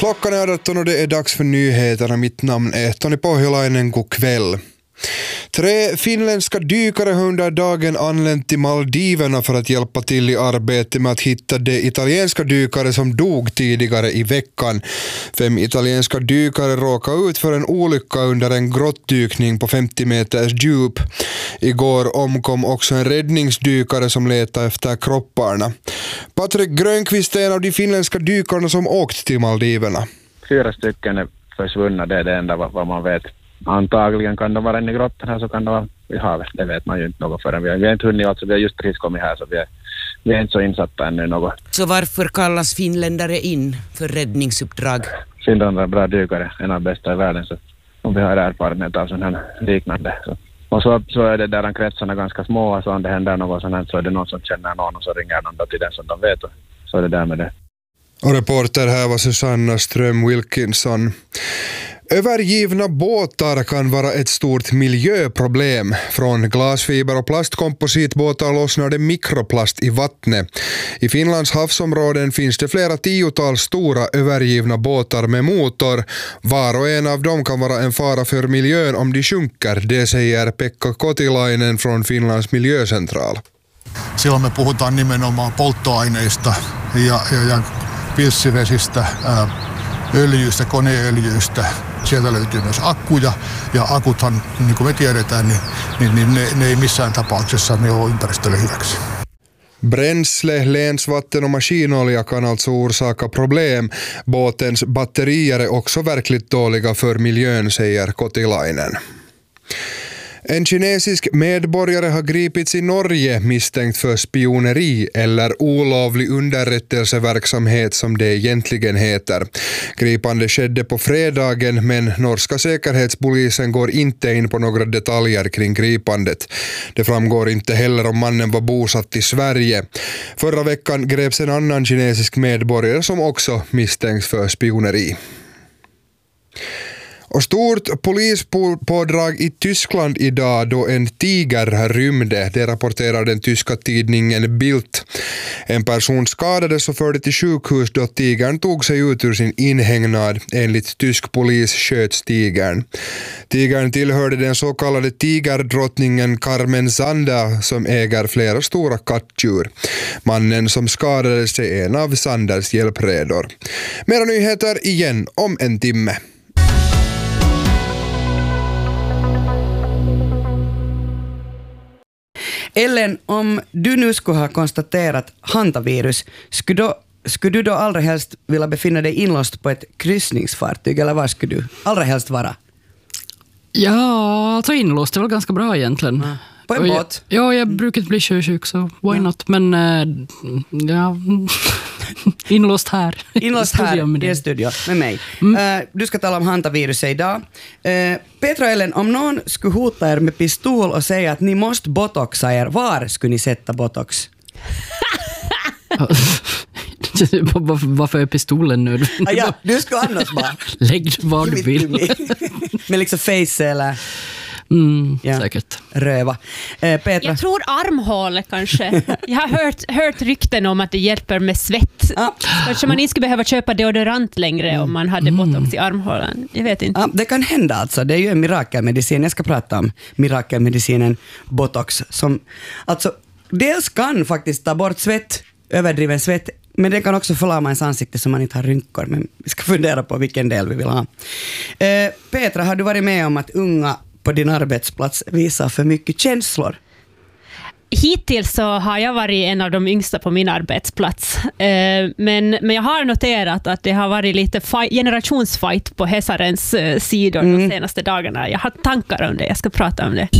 Klockan är 18 och det är dags för nyheterna. Mitt namn är Toni Pohjolainen. God kväll. 3 finländska dykare har under dagen anlänt till Maldiverna för att hjälpa till i arbetet med att hitta de italienska dykare som dog tidigare i veckan. 5 italienska dykare råkade ut för en olycka under en grottdykning på 50 meters djup. Igår omkom också en räddningsdykare som letade efter kropparna. Patrik Grönqvist är en av de finländska dykarna som åkt till Maldiverna. 4 stycken är försvunna, det är det enda vad man vet. Antagligen kan de vara inne i grottan här, så kan de vara i havet. Det vet man ju inte något förrän. Vi har inte hunnit, alltså vi har just precis kommit här, så vi är inte så insatta ännu något. Så varför kallas finländare in för räddningsuppdrag? Finländare är bra dykare, en av bästa i världen, så om vi har erfarenhet av sån här liknande. Och så är det där kretsarna ganska små, så om det händer något sånt här, så är det någon som känner någon och så ringer någon då till den som de vet, och så är det där med det. Och reporter här var Susanna Ström Wilkinson. Övergivna båtar kan vara ett stort miljöproblem. Från glasfiber- och plastkompositbåtar lossnar det mikroplast i vattnet. I Finlands havsområden finns det flera 10-tal stora övergivna båtar med motor. Var och en av dem kan vara en fara för miljön om de sjunker, det säger Pekka Kotilainen från Finlands miljöcentral. Silloin me puhutaan nimenomaan polttoaineista ja pilssivesistä, öljyistä, koneöljyistä. Sieltä löytyy myös akkuja, ja akuthan, niin kuin me tiedetään, niin ne ei missään tapauksessa ne ole ympäristölle hyväksi. Bränsle, länsvatten och maskinolja kan alltså orsaka problem. Båtens batterier är också verkligt dåliga för miljön, säger Kotilainen. En kinesisk medborgare har gripits i Norge misstänkt för spioneri eller olovlig underrättelseverksamhet som det egentligen heter. Gripande skedde på fredagen, men norska säkerhetspolisen går inte in på några detaljer kring gripandet. Det framgår inte heller om mannen var bosatt i Sverige. Förra veckan greps en annan kinesisk medborgare som också misstänks för spioneri. Och stort polispådrag i Tyskland idag då en tiger rymde, det rapporterar den tyska tidningen Bild. En person skadades och förde till sjukhus då tigern tog sig ut ur sin inhägnad. Enligt tysk polis sköts tigern. Tigern tillhörde den så kallade tigerdrottningen Carmen Zander som äger flera stora kattdjur. Mannen som skadades är en av Zanders hjälpredor. Mera nyheter igen om en timme. Ellen, om du nu skulle ha konstaterat hantavirus, skulle du då allra helst vilja befinna dig inlåst på ett kryssningsfartyg, eller var skulle du allra helst vara? Ja, alltså inlåst är väl ganska bra egentligen. Ja. På en båt? Jag brukar inte bli sjösjuk, så why not? Men ja, inlåst här. Inlåst här i en studio med mig. Du ska tala om hantaviruset idag. Petra och Ellen, om någon skulle hota er med pistol och säga att ni måste botoxa er, var skulle ni sätta botox? Varför är pistolen nu? Ja, du ska annars bara. Lägg vad du vill. Med liksom face eller... Säkert. Röva. Petra? Jag tror armhålet kanske. Jag har hört rykten om att det hjälper med svett. Kanske man inte skulle behöva köpa deodorant längre om man hade botox i armhålen. Jag vet inte. Ja, det kan hända alltså. Det är ju en mirakelmedicin. Jag ska prata om mirakelmedicinen botox. Som alltså dels kan faktiskt ta bort svett, överdriven svett, men den kan också förlama ens ansikte så man inte har rynkor. Men vi ska fundera på vilken del vi vill ha. Petra, har du varit med om att unga på din arbetsplats visar för mycket känslor? Hittills så har jag varit en av de yngsta på min arbetsplats. Men jag har noterat att det har varit lite generationsfight på Hesarens sidor de senaste dagarna. Jag har tankar om det, jag ska prata om det.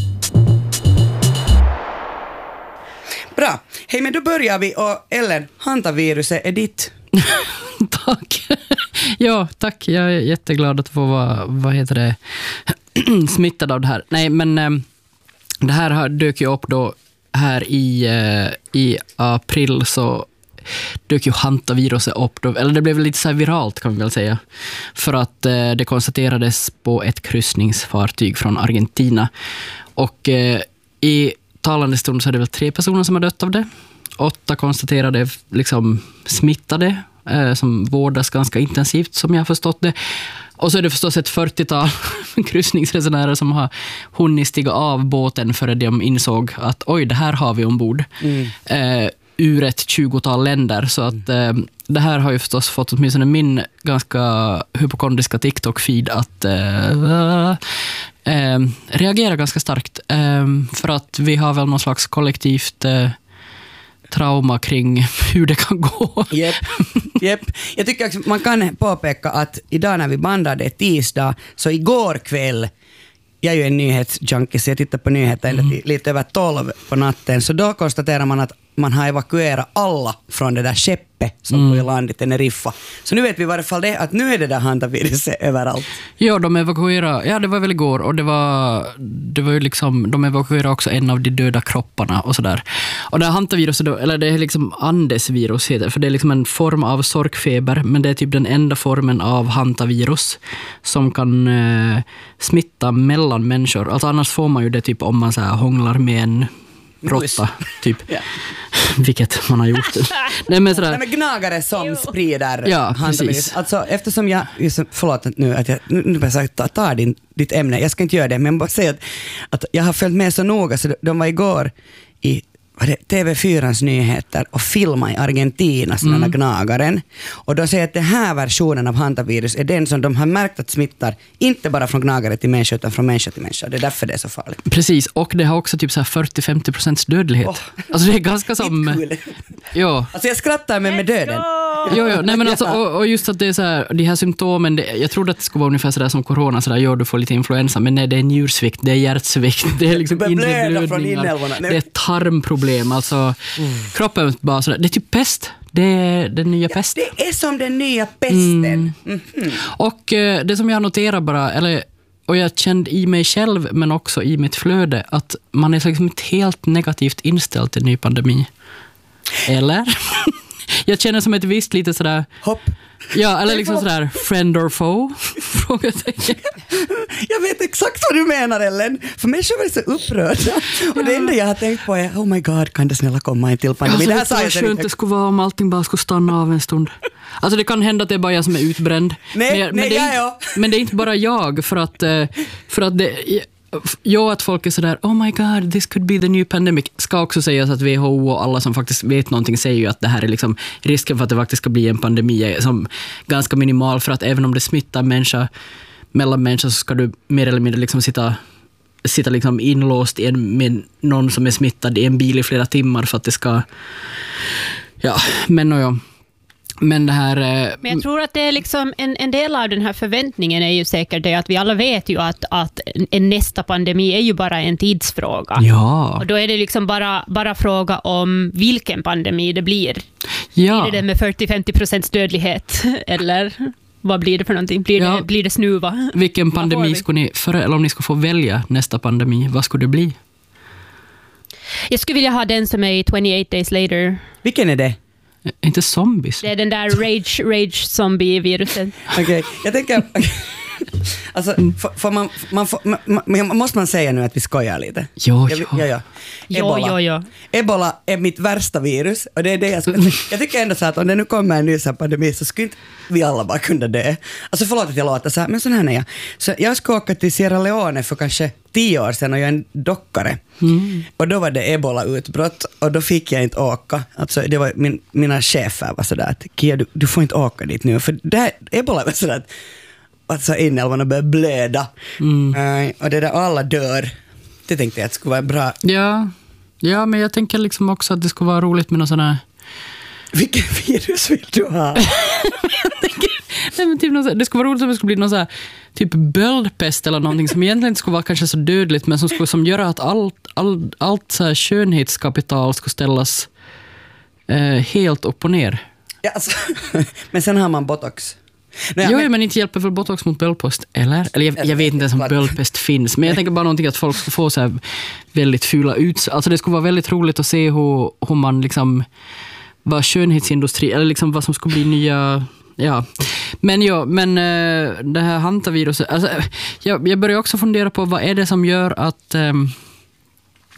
Bra. Hej, men då börjar vi. Och Ellen, hantaviruset är ditt. Tack. Ja, tack. Jag är jätteglad att få vara smittad av det här. Nej, men det här dök ju upp då här i april, så dök ju hantaviruset upp då, eller det blev lite så här viralt kan man väl säga, för att det konstaterades på ett kryssningsfartyg från Argentina, och i talande stund så är det väl 3 personer som har dött av det. 8 konstaterade liksom smittade som vårdas ganska intensivt som jag har förstått det. Och så är det förstås ett 40-tal kryssningsresenärer som har hunnit stiga av båten för att de insåg att oj, det här har vi ombord. Ur ett 20-tal länder. Så att det här har ju förstås fått åtminstone min ganska hypokondriska TikTok-feed att reagera ganska starkt. För att vi har väl någon slags kollektivt trauma kring hur det kan gå. Japp. Jag tycker att man kan påpeka att idag när vi bandade tisdag, så igår kväll, jag är ju en nyhetsjunkie så jag tittar på nyheter ända till lite över 12 på natten, så då konstaterar man att man har evakuerat alla från det där skeppet som går i land i Teneriffa. Så nu vet vi i varje fall det, att nu är det där hantaviruset överallt. Ja, de evakuerade, det var väl igår, och det var ju liksom, de evakuerade också en av de döda kropparna och sådär. Och det här hantaviruset, eller det är liksom andesvirus heter, för det är liksom en form av sorkfeber, men det är typ den enda formen av hantavirus som kan smitta mellan människor. Alltså annars får man ju det typ om man så här hånglar med en råtta, typ. Vilket man har gjort. Nej, men gnagare som sprider hantavirus. Alltså, eftersom jag, förlåt nu att jag nu tar ditt ämne, jag ska inte göra det, men bara säga att jag har följt med så noga, så de var igår i TV4:s nyheter och filma i Argentina sådana gnagaren. Och de säger att den här versionen av hantavirus är den som de har märkt att smittar inte bara från gnagare till människa utan från människa till människa. Det är därför det är så farligt. Precis, och det har också typ så här 40-50% dödlighet. Alltså det är ganska som... Ja. Alltså jag skrattar med döden. Jo, nej men alltså, och just att det är så här, de här symptomen, jag trodde att det skulle vara ungefär sådär som corona, sådär, du får lite influensa, men nej, det är njursvikt, det är hjärtsvikt, det är liksom inre blödningar, det är tarmproblem, alltså kroppen bara sådär, det är typ pest. Det är den nya pesten. Det är som den nya pesten. Och det som jag noterar bara, och jag kände i mig själv men också i mitt flöde, att man är liksom helt negativt inställd till ny pandemi. Eller? Jag känner som ett visst lite sådär... Hopp. Ja, eller liksom sådär friend or foe? Frågetecken. Jag vet exakt vad du menar, Ellen. För människor var så upprörda. Och det enda jag har tänkt på är, oh my god, kan det snälla komma en till pandemi? Det här sa jag skönt det skulle vara om allting bara skulle stanna av en stund. Alltså det kan hända att det är bara jag som är utbränd. Men det är inte bara jag, för att det... Ja, att folk är sådär, oh my god, this could be the new pandemic. Ska också sägas att WHO och alla som faktiskt vet någonting säger ju att det här är liksom risken för att det faktiskt ska bli en pandemi är som ganska minimal, för att även om det smittar människa mellan människor så ska du mer eller mindre liksom sitta liksom inlåst med någon som är smittad i en bil i flera timmar för att det ska Men det här... Men jag tror att det är liksom en del av den här förväntningen är ju säkert det att vi alla vet ju att en nästa pandemi är ju bara en tidsfråga. Ja. Och då är det liksom bara fråga om vilken pandemi det blir. Ja. Blir det med 40-50% dödlighet? Eller vad blir det för någonting? Blir det snuva? Vilken pandemi skulle ni, eller om ni skulle få välja nästa pandemi, vad skulle det bli? Jag skulle vilja ha den som är i 28 Days Later. Vilken är det? Inte zombies. Det är den där rage zombie-viruset. Okej, jag tänker... Alltså, måste man säga nu att vi skojar lite? Ja. Ebola är mitt värsta virus, och det är det jag tycker ändå så att om det nu kommer en ny pandemi så skulle inte vi alla bara kunna dö. Alltså förlåt att jag låter så här, men sån här är jag. Så jag ska åka till Sierra Leone för kanske 10 år sedan och jag är en dockare. Och då var det Ebola-utbrott och då fick jag inte åka. Alltså det var mina chefer var sådär att Kia, du får inte åka dit nu, för det Ebola var sådär att så inälvorna började blöda. Och det där alla dör. Det tänkte jag att det skulle vara bra. Ja, men jag tänker liksom också att det skulle vara roligt med någon sån här... Vilken virus vill du ha? Nej, men typ det skulle vara roligt om det skulle bli någon så här, typ böldpest eller någonting som egentligen inte skulle vara kanske så dödligt, men som skulle göra att allt så här skönhetskapital skulle ställas helt upp och ner. Ja, alltså, men sen har man botox. Men inte hjälper väl botox mot böldpest, eller? Eller jag vet inte ens om böldpest finns, men jag tänker bara någonting att folk ska få så här väldigt fula ut. Alltså det skulle vara väldigt roligt att se hur man liksom, vad skönhetsindustri, eller liksom vad som skulle bli nya... Ja, men det här hantaviruset, alltså, jag börjar också fundera på vad är det som gör att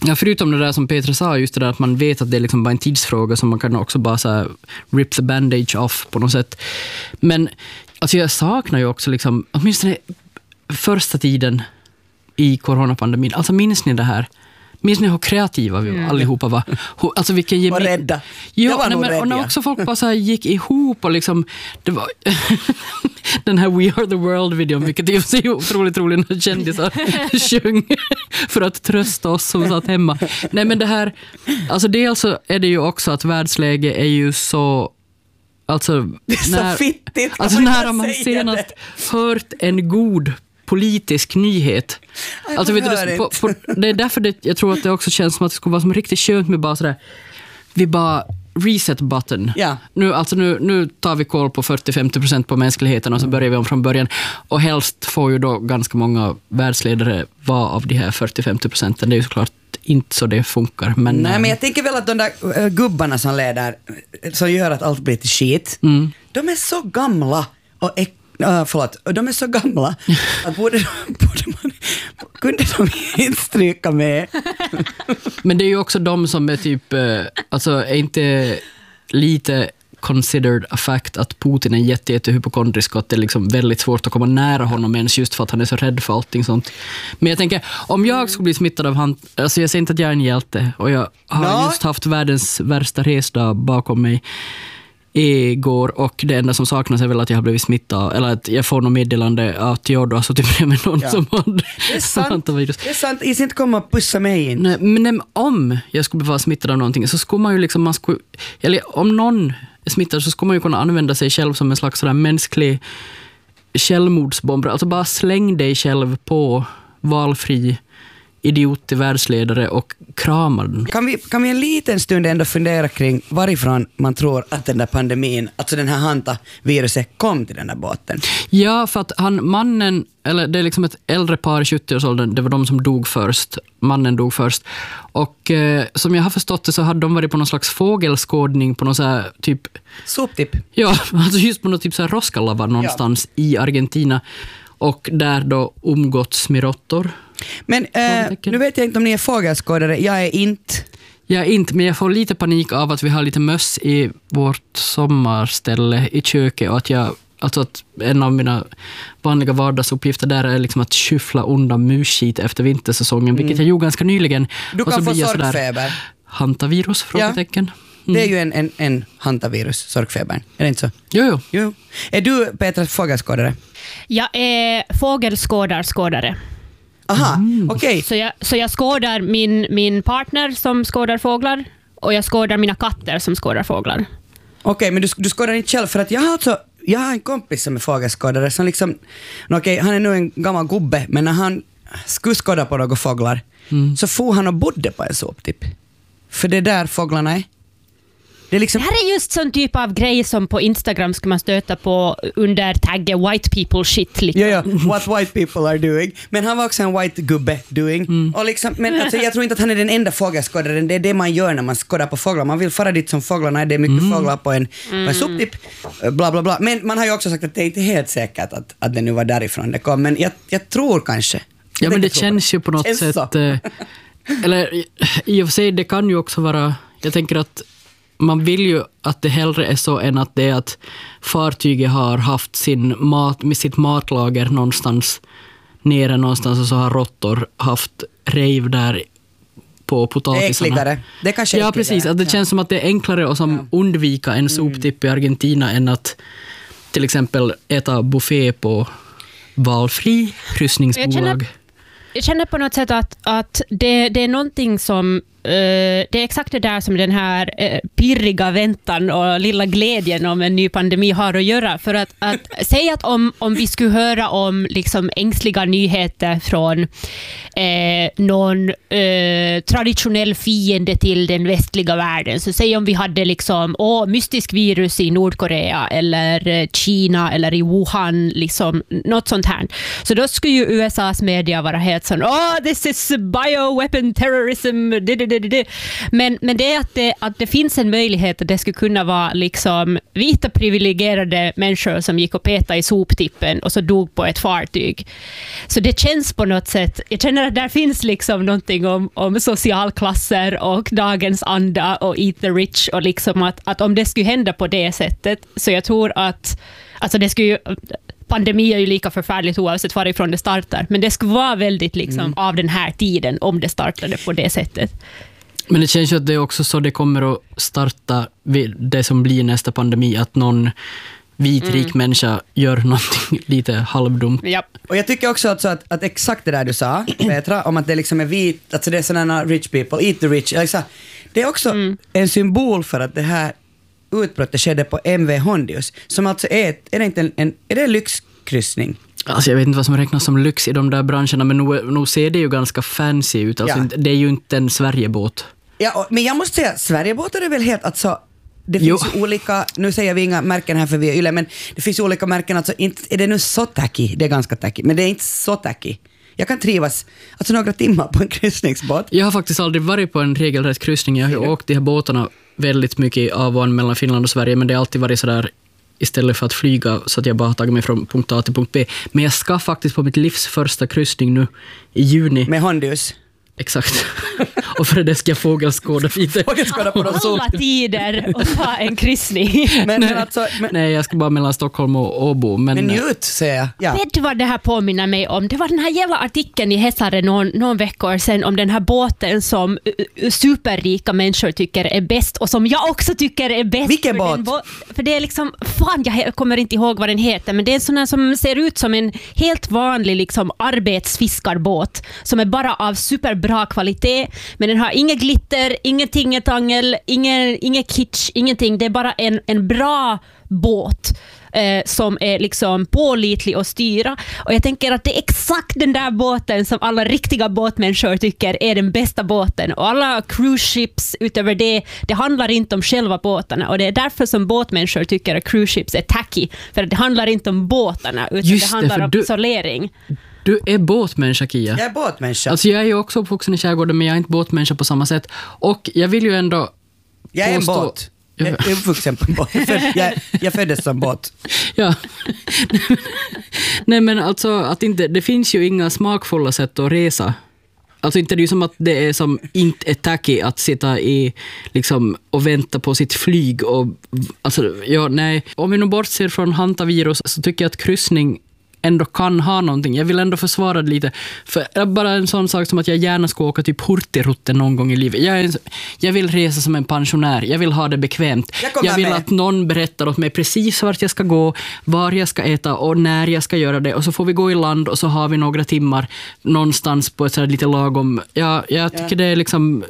Ja, förutom det där som Petra sa, just det där att man vet att det är liksom bara en tidsfråga som man kan också bara så här rip the bandage off på något sätt. Men alltså jag saknar ju också liksom, åtminstone första tiden i coronapandemin. Alltså minns ni det här? Minns ni hur kreativa vi allihopa var? Alltså vilken var rädda. Ja, jag var nog rädd, och när också folk bara så här gick ihop och liksom det var den här We Are The World-videon, vilket är så otroligt roligt när kändisar sjöng för att trösta oss som satt hemma. Nej, men det här, alltså dels är det ju också att världsläge är ju så, alltså det är så fittigt. Alltså när har man senast hört en god politisk nyhet? Alltså vet du, det är därför jag tror att det också känns som att det skulle vara som riktigt skönt med bara sådär, vi bara reset button. Ja. Nu tar vi koll på 40-50% på mänskligheten och så börjar vi om från början. Och helst får ju då ganska många världsledare vara av de här 40-50%. Det är ju såklart inte så det funkar. Men, nej, men jag tänker väl att de där gubbarna som leder, som gör att allt blir till skit, de är så gamla och de är så gamla att kunde de inte stryka med. Men det är ju också de som är typ, alltså är inte lite considered a fact att Putin är jättehypokondrisk och att det är liksom väldigt svårt att komma nära honom ens just för att han är så rädd för allting sånt. Men jag tänker, om jag skulle bli smittad av han, alltså jag säger inte att jag är en hjälte och jag har just haft världens värsta resdag bakom mig igår och det enda som saknas är väl att jag har blivit smittad eller att jag får något meddelande att jag alltså typ med någon som hade hantavirus. Det är sant, jag ska inte komma och pussa mig in. Nej, men om jag skulle vara smittad av någonting så skulle man ju liksom, eller om någon är smittad så skulle man ju kunna använda sig själv som en slags sådär mänsklig självmordsbomb. Alltså bara släng dig själv på valfri idiot till världsledare och kramar den. Kan vi en liten stund ändå fundera kring varifrån man tror att den där pandemin, alltså den här hantaviruset kom till den där båten? Ja, för att mannen, eller det är liksom ett äldre par i 70-årsåldern, det var de som dog först. Mannen dog först. Och som jag har förstått det så hade de varit på någon slags fågelskådning på någon så här typ... Soptipp. Ja, alltså just på något typ så här Roscalava någonstans i Argentina. Och där då umgåtts med råttor. Men nu vet jag inte om ni är fågelskådare. Jag är inte, men jag får lite panik av att vi har lite möss i vårt sommarställe i köket och att en av mina vanliga vardagsuppgifter där är liksom att skyffla undan musskit efter vintersäsongen, vilket jag gjorde ganska nyligen. Du kan få sorkfeber. Hantavirus, frågetecken. Ja, det är ju en hantavirus, sorkfebern. Är det inte så? Jo. Är du, Petra, fågelskådare? Jag är fågelskådare. Aha, okej. Så jag skådar min partner som skådar fåglar och jag skådar mina katter som skådar fåglar. Okej, men du skådar inte själv, för att jag har en kompis som är fågelskådare som liksom, han är nu en gammal gubbe, men när han skulle skåda på några fåglar så får han och bodde på en soptipp. För det är där fåglarna är. Det här är just sån typ av grej som på Instagram ska man stöta på under taggen white people shit. Liksom. Ja, what white people are doing. Men han var också en white gubbe doing. Och liksom, men alltså, jag tror inte att han är den enda fågelskådaren. Det är det man gör när man skådar på fåglar. Man vill fara dit som fåglarna är. Det är mycket fåglar på en soptipp. Bla bla bla. Men man har ju också sagt att det är inte helt säkert att det nu var därifrån det kom. Men jag tror kanske. Ja, men det känns ju på något sätt... eller i och för sig, det kan ju också vara... Jag tänker att man vill ju att det hellre är så än att det är att fartyget har haft sitt matlager någonstans nere någonstans och så har råttor haft rejv där på potatisarna. Det är äckligare. Det kanske ja, precis. Att det känns som att det är enklare att undvika en soptipp i Argentina än att till exempel äta buffé på valfri kryssningsbolag. Jag känner på något sätt att det är någonting som det är exakt det där som den här pirriga väntan och lilla glädjen om en ny pandemi har att göra. För att säga att om vi skulle höra om liksom ängsliga nyheter från någon traditionell fiende till den västliga världen, så säg om vi hade liksom mystisk virus i Nordkorea eller Kina eller i Wuhan, liksom något sånt här. Så då skulle ju USAs media vara helt sån, this is bioweapon terrorism, Men det är att det finns en möjlighet att det skulle kunna vara liksom vita privilegierade människor som gick och petade i soptippen och så dog på ett fartyg. Så det känns på något sätt, jag känner att där finns liksom någonting om socialklasser och dagens anda och eat the rich och liksom att om det skulle hända på det sättet, så jag tror att alltså det skulle ju, pandemi är ju lika förfärligt oavsett varifrån det startar, men det skulle vara väldigt liksom av den här tiden om det startade på det sättet. Men det känns ju att det är också så det kommer att starta vid det som blir nästa pandemi, att någon vitrik människa gör någonting lite halvdumt. Ja. Och jag tycker också att exakt det där du sa, Petra, om att det liksom är vit, alltså det är sådana rich people, eat the rich, liksom, det är också en symbol för att det här utbrottet skedde på MV Hondius, som alltså är det inte är det en lyxkryssning? Alltså jag vet inte vad som räknas som lyx i de där branscherna, men nog ser det ju ganska fancy ut. Alltså det är ju inte en Sverigebåt. Ja, men jag måste säga, Sverigebåtar är väl helt, alltså det finns ju olika, nu säger vi inga märken här för vi är Yle, men det finns ju olika märken, alltså inte, är det nu så tacky, det är ganska tacky, men det är inte så tacky. Jag kan trivas alltså några timmar på en kryssningsbåt. Jag har faktiskt aldrig varit på en regelrätt kryssning. Jag har åkt de här båtarna väldigt mycket av och an mellan Finland och Sverige, men det har alltid varit sådär istället för att flyga så att jag bara har tagit mig från punkt A till punkt B. Men jag ska faktiskt på mitt livs första kryssning nu i juni. Med Hondius. Exakt. Och för det ska jag fågelskåda lite. Fågelskåda på de alla tider och ta en kryssning. Nej, jag ska bara mellan Stockholm och Åbo. Men njut, säger jag. Ja. Vet du vad det här påminner mig om? Det var den här jävla artikeln i Hesare någon veckor sedan om den här båten som superrika människor tycker är bäst och som jag också tycker är bäst. Vilken båt? För det är liksom, fan jag kommer inte ihåg vad den heter, men det är en sån här som ser ut som en helt vanlig liksom arbetsfiskarbåt som är bara av superbra kvalitet, men den har inget glitter, inget tingetangel, ingen kitsch, ingenting. Det är bara en bra båt som är liksom pålitlig att styra. Och jag tänker att det är exakt den där båten som alla riktiga båtmänniskor tycker är den bästa båten. Och alla cruise ships utöver det handlar inte om själva båtarna. Och det är därför som båtmänniskor tycker att cruise ships är tacky. För det handlar inte om båtarna, utan det handlar om isolering. Du är båtmänniska, Kia. Jag är båtmänniska. Alltså jag är ju också uppvuxen i skärgården, men jag är inte båtmänniska på samma sätt. Och jag vill ju ändå jag är en båt. Jag är uppvuxen på en båt. Jag föddes som båt. Ja. Nej, men alltså att inte, det finns ju inga smakfulla sätt att resa. Alltså inte det är ju som att det är som inte är tacky att sitta i liksom och vänta på sitt flyg och alltså nej. Om vi nu bortser från hantavirus så tycker jag att kryssning ändå kan ha någonting. Jag vill ändå försvara det lite. För bara en sån sak som att jag gärna ska åka typ Hurtigruten någon gång i livet. Jag vill resa som en pensionär. Jag vill ha det bekvämt. Jag vill att någon berättar åt mig precis vart jag ska gå, var jag ska äta och när jag ska göra det. Och så får vi gå i land och så har vi några timmar någonstans på ett så här lite lagom. Jag tycker det är liksom...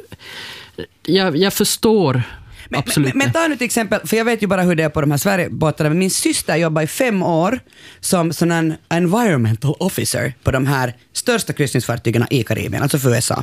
Jag förstår... Men ta nu till exempel, för jag vet ju bara hur det är på de här Sverigebåtarna, men min syster jobbar i 5 år som sån en environmental officer på de här största kryssningsfartygen i Karibien, alltså för USA.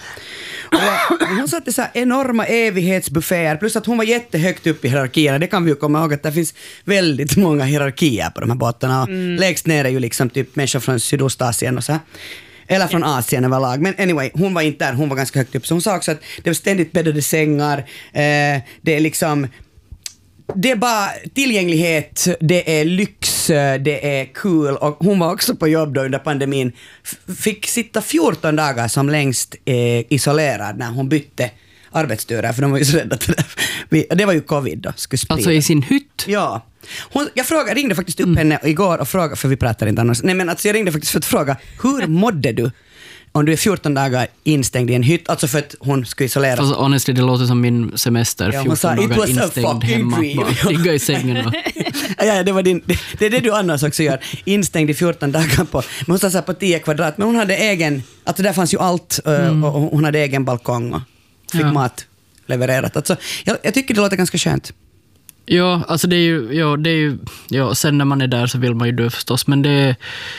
Och hon satte så här enorma evighetsbufféer, plus att hon var jättehögt upp i hierarkierna. Det kan vi ju komma ihåg att det finns väldigt många hierarkier på de här båtarna. Lägst ner är ju liksom typ människor från Sydostasien och så här. Eller från Asien överlag. Men anyway, hon var inte där. Hon var ganska högt upp. Så hon sa också att det var ständigt bäddade sängar. Det är liksom... Det är bara tillgänglighet. Det är lyx. Det är cool. Och hon var också på jobb då under pandemin. Fick sitta 14 dagar som längst isolerad när hon bytte arbetsturer. För de var ju så rädda till det. Det var ju covid då. Alltså i sin hytt? Ja. Jag ringde faktiskt upp henne igår och frågade, för vi pratar inte annars. Nej, men alltså jag ringde faktiskt för att fråga, hur mådde du om du är 14 dagar instängd i en hytt, alltså för att hon skulle isoleras? Fast honestly, det låter som min semester, 14 dagar instängd hemma, bara ligga i sängen. Och... ja, det är det du annars också gör, instängd i 14 dagar på, men hon sa så här på 10 kvadrat, men hon hade egen, alltså där fanns ju allt, och hon hade egen balkong och fick mat levererat. Alltså, jag tycker det låter ganska skönt. Ja, alltså det är ju sen när man är där så vill man ju dö förstås, men det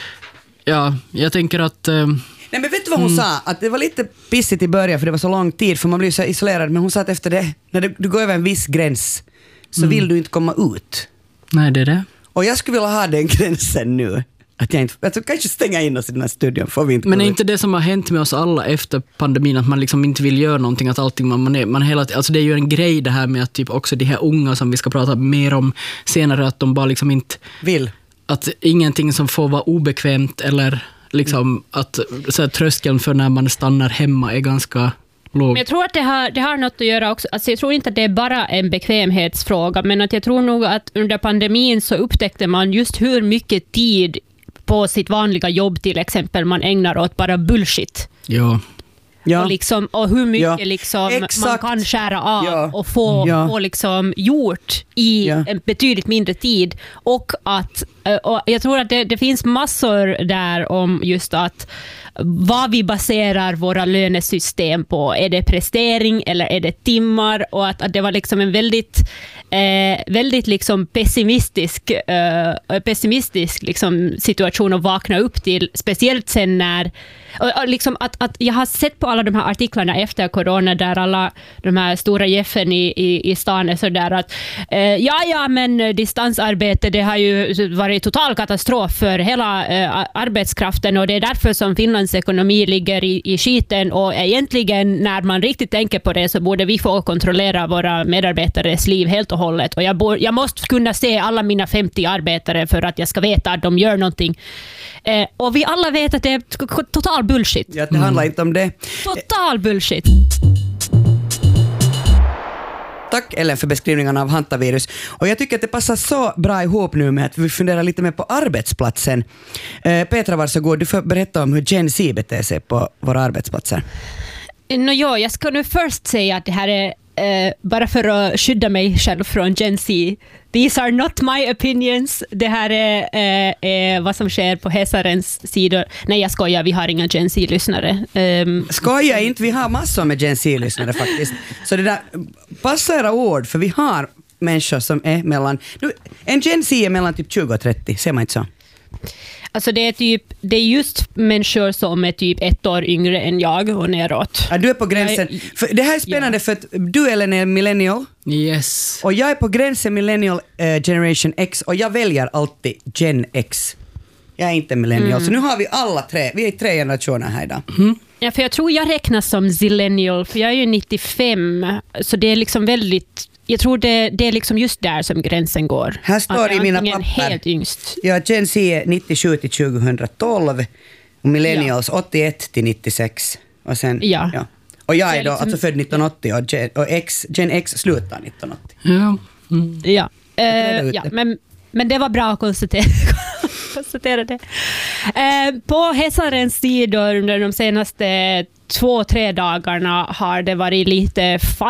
jag tänker att nej, men vet du vad hon sa? Att det var lite pissigt i början för det var så lång tid, för man blir så isolerad, men hon sa att efter det, när du går över en viss gräns så vill du inte komma ut. Nej, det är det. Och jag skulle vilja ha den gränsen nu. Att jag inte, alltså, kanske stänga in oss i den här studion. Får vi inte. Men är inte det som har hänt med oss alla efter pandemin att man liksom inte vill göra någonting, att allting man hela, alltså det är ju en grej det här med att typ också de här unga som vi ska prata mer om senare, att de bara liksom inte vill. Att ingenting som får vara obekvämt eller liksom att så här, tröskeln för när man stannar hemma är ganska låg. Men jag tror att det har något att göra också. Alltså jag tror inte att det är bara en bekvämhetsfråga, men att jag tror nog att under pandemin så upptäckte man just hur mycket tid på sitt vanliga jobb till exempel man ägnar åt bara bullshit. Ja. Ja. Och hur mycket liksom man kan skära av och få liksom gjort i en betydligt mindre tid. Och jag tror att det finns massor där om just att vad vi baserar våra lönesystem på. Är det prestering eller är det timmar? Och att det var liksom en väldigt liksom pessimistisk liksom situation att vakna upp till. Speciellt sen när liksom att jag har sett på alla de här artiklarna efter corona där alla de här stora jeffen i stan är så där att men distansarbete, det har ju varit total katastrof för hela arbetskraften och det är därför som Finlands ekonomi ligger i skiten, och egentligen när man riktigt tänker på det så borde vi få kontrollera våra medarbetares liv helt och hållet, och jag måste kunna se alla mina 50 arbetare för att jag ska veta att de gör någonting. Och vi alla vet att det är total bullshit. Ja, det handlar inte om det. Total bullshit. Tack Ellen för beskrivningen av hantavirus. Och jag tycker att det passar så bra ihop nu med att vi funderar lite mer på arbetsplatsen. Petra, varsågod. Du får berätta om hur Gen Z beter sig på våra arbetsplatser. Jag ska nu först säga att det här är bara för att skydda mig själv från Gen Z. These are not my opinions. Det här är vad som sker på Hesarens sidor. Nej, jag skojar. Vi har inga Gen Z-lyssnare. Skoja inte. Vi har massor med Gen Z-lyssnare faktiskt. Så det där, passa era ord, för vi har människor som är mellan... En Gen Z är mellan typ 20 och 30. Ser man inte så? Alltså det är just människor som är typ 1 år yngre än jag och neråt. Ja, du är på gränsen. För det här är spännande för att du, Ellen, är millennial. Yes. Och jag är på gränsen millennial generation X, och jag väljer alltid Gen X. Jag är inte millennial. Så nu har vi alla tre. Vi är 3 generationer här idag. Ja, för jag tror jag räknas som zillennial, för jag är ju 95. Så det är liksom väldigt... Jag tror det är liksom just där som gränsen går. Här står i mina papper. Helt yngst. Ja, Gen Z är 97 till 2012 och millennials 81 till 96. Och sen, ja. Och jag är då liksom, alltså född 1980 och Gen X slutar 1980. Ja. Ja, men det var bra att konstatera det. På Hesarens sidor under de senaste 2-3 dagarna har det varit lite